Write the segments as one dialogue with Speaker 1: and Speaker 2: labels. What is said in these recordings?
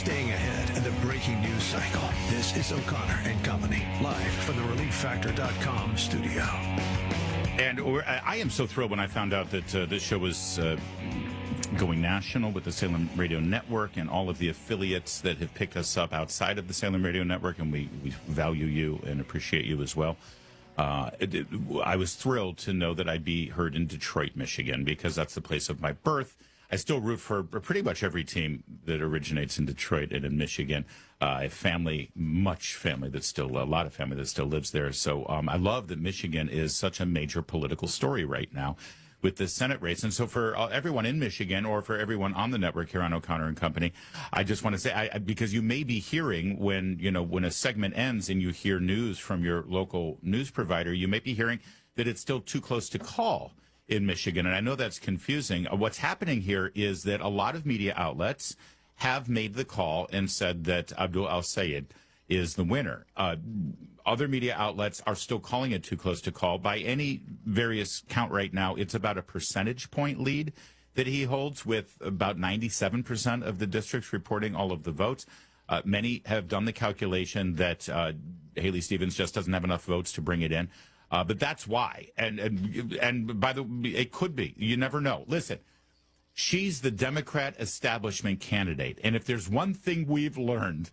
Speaker 1: Staying ahead in the breaking news cycle. This is O'Connor and Company, live from the ReliefFactor.com studio.
Speaker 2: And I am so thrilled when I found out that this show was going national with the Salem Radio Network and all of the affiliates that have picked us up outside of the Salem Radio Network, and we value you and appreciate you as well. I was thrilled to know that I'd be heard in Detroit, Michigan, because that's the place of my birth. I still root for pretty much every team that originates in Detroit and in Michigan. I have a lot of family that still lives there. So I love that Michigan is such a major political story right now with the Senate race. And so for everyone in Michigan, or for everyone on the network here on O'Connor and Company, I just want to say, because you may be hearing when a segment ends and you hear news from your local news provider, you may be hearing that it's still too close to call in Michigan. And I know that's confusing. What's happening here is that a lot of media outlets have made the call and said that Abdul El-Sayed is the winner. Other media outlets are still calling it too close to call. By any various count right now, it's about a percentage point lead that he holds, with about 97% of the districts reporting all of the votes. Many have done the calculation that Haley Stevens just doesn't have enough votes to bring it in. But that's why. And by the way, it could be. You never know. Listen, she's the Democrat establishment candidate. And if there's one thing we've learned,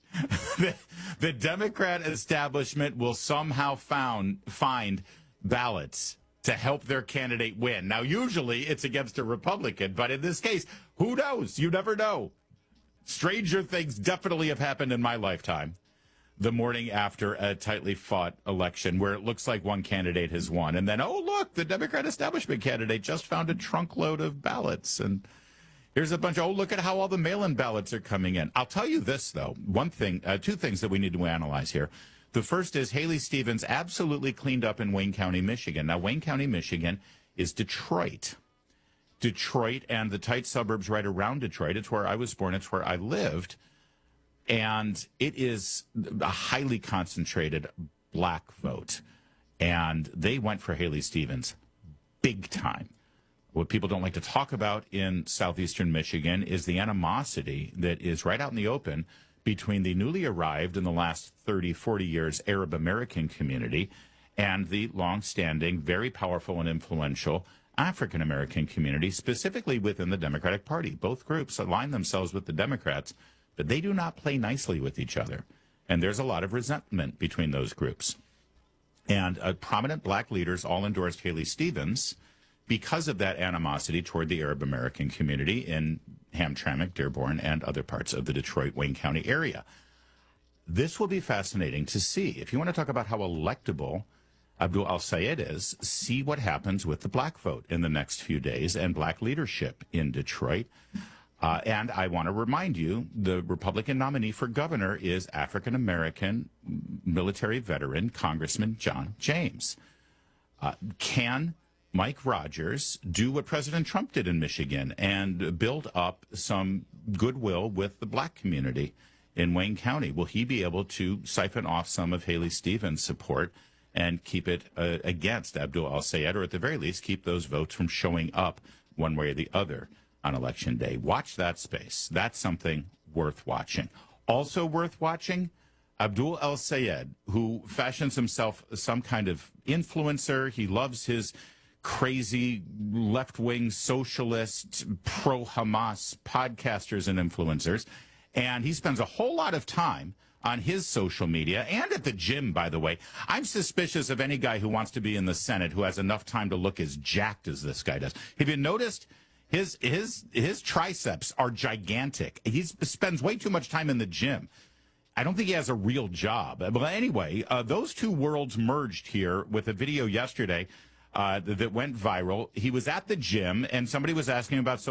Speaker 2: the Democrat establishment will somehow find ballots to help their candidate win. Now, usually it's against a Republican, but in this case, who knows? You never know. Stranger things definitely have happened in my lifetime. The morning after a tightly fought election where it looks like one candidate has won. And then, oh, look, the Democrat establishment candidate just found a trunk load of ballots. And here's a bunch of, look at how all the mail-in ballots are coming in. I'll tell you this, though. Two things that we need to analyze here. The first is Haley Stevens absolutely cleaned up in Wayne County, Michigan. Now, Wayne County, Michigan is Detroit. Detroit and the tight suburbs right around Detroit. It's where I was born. It's where I lived. And it is a highly concentrated black vote. And they went for Haley Stevens big time. What people don't like to talk about in southeastern Michigan is the animosity that is right out in the open between the newly arrived in the last 30, 40 years Arab American community and the longstanding, very powerful and influential African American community, specifically within the Democratic Party. Both groups align themselves with the Democrats, but they do not play nicely with each other. And there's a lot of resentment between those groups. And prominent black leaders all endorsed Haley Stevens because of that animosity toward the Arab American community in Hamtramck, Dearborn, and other parts of the Detroit, Wayne County area. This will be fascinating to see. If you want to talk about how electable Abdul El-Sayed is, see what happens with the black vote in the next few days and black leadership in Detroit. And I want to remind you, the Republican nominee for governor is African-American military veteran Congressman John James. Can Mike Rogers do what President Trump did in Michigan and build up some goodwill with the black community in Wayne County? Will he be able to siphon off some of Haley Stevens' support and keep it against Abdul El-Sayed, or at the very least keep those votes from showing up one way or the other on Election Day? Watch that space. That's something worth watching. Also worth watching, Abdul El-Sayed, who fashions himself some kind of influencer. He loves his crazy left-wing socialist, pro-Hamas podcasters and influencers. And he spends a whole lot of time on his social media and at the gym, by the way. I'm suspicious of any guy who wants to be in the Senate who has enough time to look as jacked as this guy does. Have you noticed his triceps are gigantic? He spends way too much time in the gym. I don't think he has a real job. But anyway, those two worlds merged here with a video yesterday that went viral. He was at the gym, and somebody was asking about